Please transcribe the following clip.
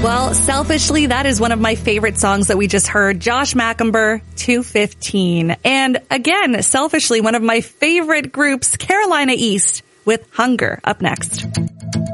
Well, selfishly, that is one of my favorite songs that we just heard. Josh Macumber, 2:15. And again, selfishly, one of my favorite groups, Carolina East, with Hunger, up next.